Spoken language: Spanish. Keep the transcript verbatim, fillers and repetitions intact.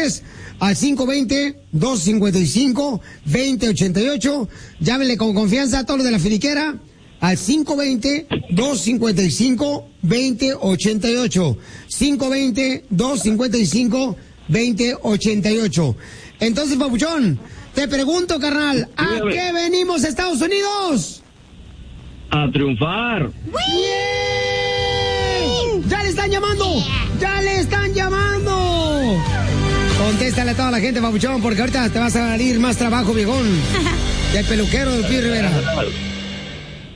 dólares al cinco dos cero, dos cinco cinco, dos cero ocho ocho. Llámenle con confianza a todos los de la finiquera al cinco dos cero, dos cinco cinco, dos cero ocho ocho. cinco dos cero, dos cinco cinco, dos cero ocho ocho. Entonces, papuchón, te pregunto, carnal, ¿a Dígame. qué venimos a Estados Unidos? A triunfar. ¡Yeah! ¡Ya le están llamando! ¡Ya le están llamando! Contéstale a toda la gente, papuchón, porque ahorita te vas a salir más trabajo, viejón. Y el peluquero del Pío Rivera.